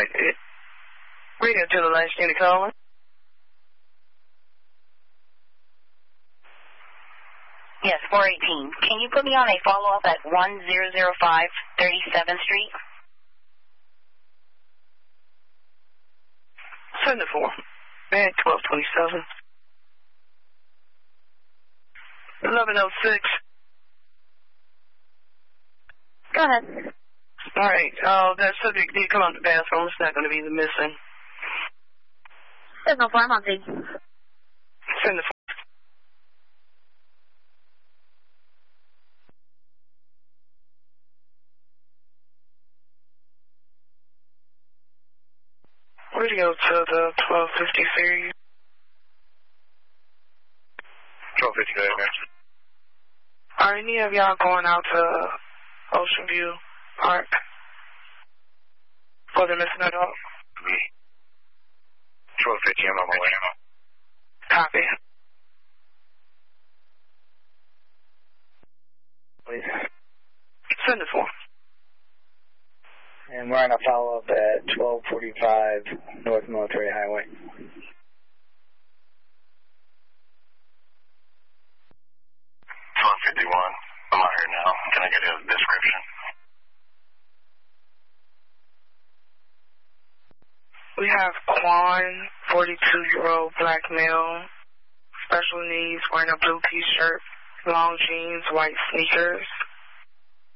Alright, radio to the last unit calling. Yes, 418. Can you put me on a follow-up at 1005 37th Street? Send it for man 1227. 1106. Go ahead. Alright, that subject did come out of the bathroom. It's not going to be the missing. Signal 4, I'm on scene. Send it for. Where'd you go to the 1250 series? 1250 there. Are any of y'all going out to Ocean View Park for the missing adult? Me. 1250, I'm on my way. Copy. Please. Send it for. And we're on a follow-up at 1245 North Military Highway. 1251. I'm out here now. Can I get a description? We have Quan, 42-year-old black male, special needs, wearing a blue t-shirt, long jeans, white sneakers.